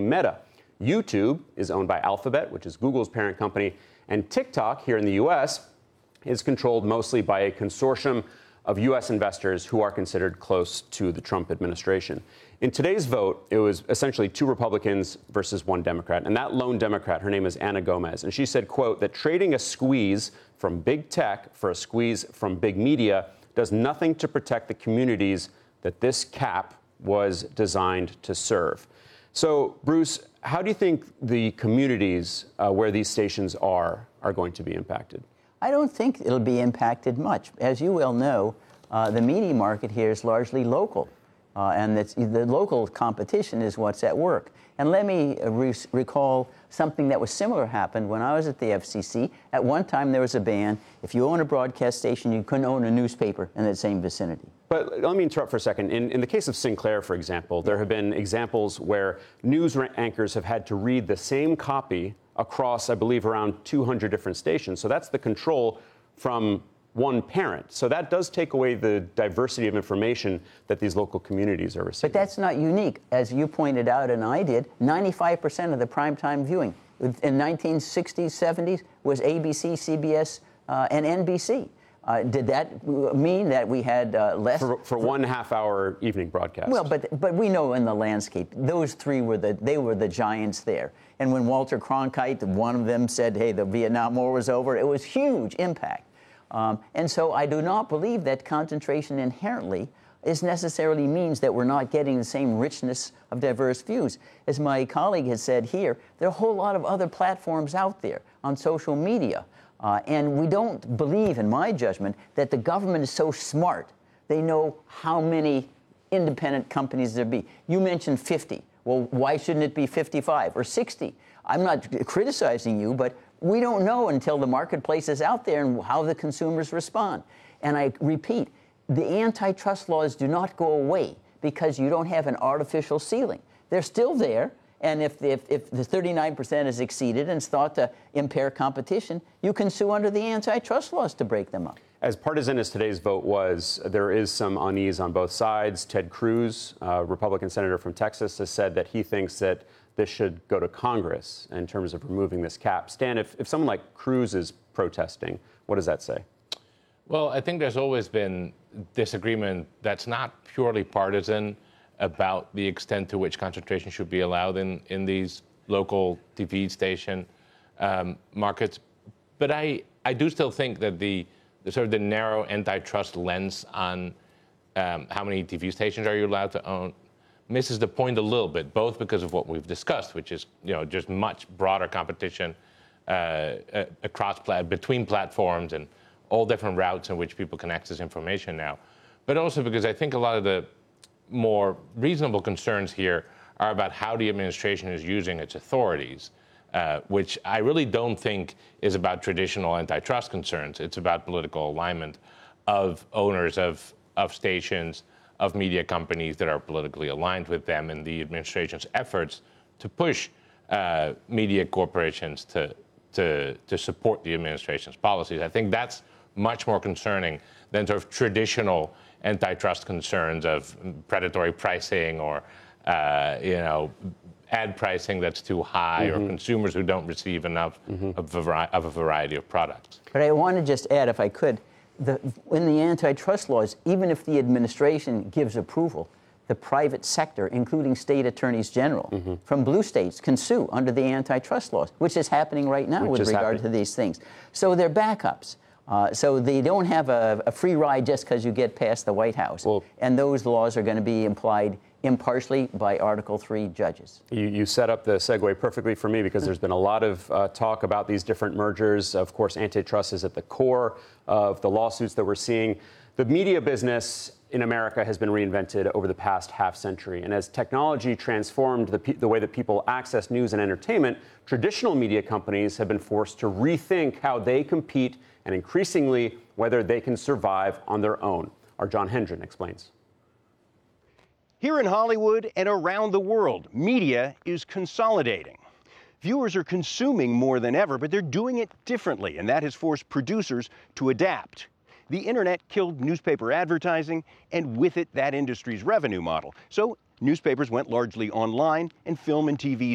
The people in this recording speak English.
Meta. YouTube is owned by Alphabet, which is Google's parent company, and TikTok here in the U.S. is controlled mostly by a consortium of U.S. investors who are considered close to the Trump administration. In today's vote, it was essentially 2 Republicans versus 1 Democrat. And that lone Democrat, her name is Ana Gomez. And she said, quote, that trading a squeeze from big tech for a squeeze from big media does nothing to protect the communities that this cap was designed to serve. So, Bruce, how do you think the communities where these stations are going to be impacted? I don't think it'll be impacted much. As you well know, the media market here is largely local, and the local competition is what's at work. And let me recall something that was similar happened when I was at the FCC. At one time, there was a ban. If you own a broadcast station, you couldn't own a newspaper in the same vicinity. But let me interrupt for a second. In the case of Sinclair, for example, there have been examples where news anchors have had to read the same copy across, I believe, around 200 different stations. So that's the control from one parent. So that does take away the diversity of information that these local communities are receiving. But that's not unique. As you pointed out, and I did, 95% of the primetime viewing in 1960s, 70s was ABC, CBS, and NBC. Did that mean that we had less? For 1 half-hour evening broadcast. Well, but we know in the landscape, those 3 were the giants there. And when Walter Cronkite, one of them, said, hey, the Vietnam War was over, it was huge impact. And so I do not believe that concentration inherently necessarily means that we're not getting the same richness of diverse views. As my colleague has said here, there are a whole lot of other platforms out there on social media. And we don't believe, in my judgment, that the government is so smart. They know how many independent companies there be. You mentioned 50. Well, why shouldn't it be 55 or 60? I'm not criticizing you, but we don't know until the marketplace is out there and how the consumers respond. And I repeat, the antitrust laws do not go away because you don't have an artificial ceiling. They're still there. And if the 39% is exceeded and it's thought to impair competition, you can sue under the antitrust laws to break them up. As partisan as today's vote was, there is some unease on both sides. Ted Cruz, Republican senator from Texas, has said that he thinks that this should go to Congress in terms of removing this cap. Stan, if someone like Cruz is protesting, what does that say? Well, I think there's always been disagreement that's not purely partisan about the extent to which concentration should be allowed in these local TV station markets. But I do still think that the sort of the narrow antitrust lens on how many TV stations are you allowed to own misses the point a little bit, both because of what we've discussed, which is just much broader competition between platforms and all different routes in which people can access information now, but also because I think a lot of the more reasonable concerns here are about how the administration is using its authorities, which I really don't think is about traditional antitrust concerns. It's about political alignment of owners of stations, of media companies that are politically aligned with them, and the administration's efforts to push media corporations to support the administration's policies. I think that's much more concerning than sort of traditional antitrust concerns of predatory pricing or ad pricing that's too high, or consumers who don't receive enough of a variety of products. But I want to just add, if I could, in the antitrust laws, even if the administration gives approval, the private sector, including state attorneys general from blue states, can sue under the antitrust laws, which is happening right now with regard to these things. So they're backups. So they don't have a free ride just because you get past the White House. Well, and those laws are going to be applied impartially by Article 3 judges. You set up the segue perfectly for me, because there's been a lot of talk about these different mergers. Of course, antitrust is at the core of the lawsuits that we're seeing. The media business in America has been reinvented over the past half century. And as technology transformed the way that people access news and entertainment, traditional media companies have been forced to rethink how they compete and increasingly whether they can survive on their own. Our John Hendren explains. Here in Hollywood and around the world, media is consolidating. Viewers are consuming more than ever, but they're doing it differently, and that has forced producers to adapt. The internet killed newspaper advertising, and with it, that industry's revenue model. So newspapers went largely online, and film and TV